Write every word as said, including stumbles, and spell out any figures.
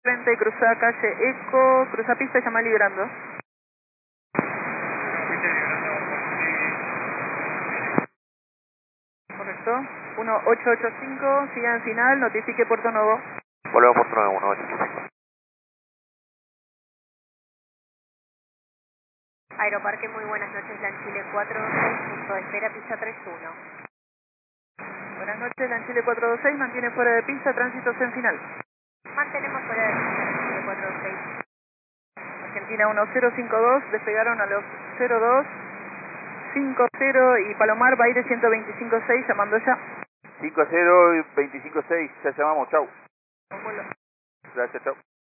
Frente, cruza calle Eco, cruza pista, llama liberando. Correcto. uno ocho ocho cinco, siga en final, notifique Puerto Nuevo. Volvemos Puerto Nuevo, uno ocho ocho cinco. Aeroparque, muy buenas noches, LAN Chile cuatro dos seis, punto de espera, pista tres uno. Buenas noches, LAN Chile cuatro dos seis, mantiene fuera de pista, tránsito en final. Mantenemos fuera de pista, LAN Chile cuatro dos seis. Argentina uno cero cinco dos, despegaron a los cero dos cinco cero y Palomar, Baire ciento veinticinco seis, llamando ya. cinco cero y veinticinco seis, ya llamamos, chau. Vuelo. Gracias, chau.